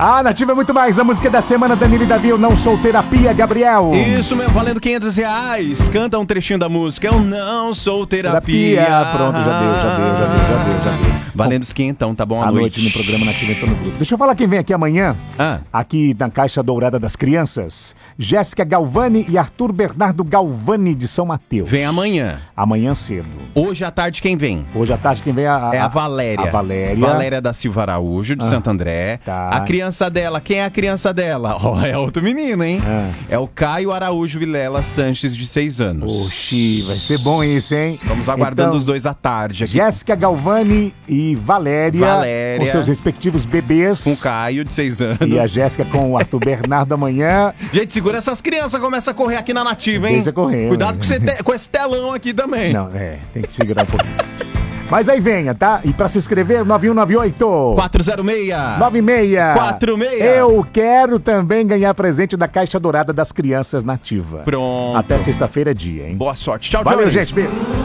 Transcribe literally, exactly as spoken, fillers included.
Ah, Nativa é muito mais. A música da semana, Danilo e Davi, Eu Não Sou Terapia, Gabriel. Isso mesmo, valendo quinhentos reais. Canta um trechinho da música. Eu não sou terapia. terapia. Pronto, já deu, já deu, já deu, já deu, já deu. Valendo os quinhentão, tá bom? À à noite. noite no programa Nativa Entrou no Grupo. Deixa eu falar quem vem aqui amanhã. Ah. Aqui na Caixa Dourada das Crianças. Jéssica Galvani e Arthur Bernardo Galvani de São Mateus. Vem amanhã. Amanhã cedo. Hoje à tarde quem vem? Hoje à tarde quem vem a, a, É a Valéria. A Valéria. Valéria da Silva Araújo, de Ah, Santo André. tá. A criança dela, quem é a criança dela? Ó, oh, é outro menino, hein? Ah. É o Caio Araújo Vilela Sanches, de seis anos. Oxi, vai ser bom isso, hein? Estamos aguardando Então, os dois à tarde aqui. Jéssica Galvani e Valéria, Valéria. com seus respectivos bebês. Com o Caio, de seis anos. E a Jéssica com o Arthur Bernardo amanhã. Gente, segura essas crianças, começa a correr aqui na Nativa, hein? Deixa correr, Cuidado né? com, esse te- com esse telão aqui também. Não, é, tem que segurar um pouquinho. Mas aí venha, tá? E pra se inscrever, nove um nove oito quatro zero seis nove seis quatro seis. Eu quero também ganhar presente da Caixa Dourada das Crianças Nativa. Pronto. Até sexta-feira é dia, hein? Boa sorte. Tchau, Valeu, Jones. gente. Beijo.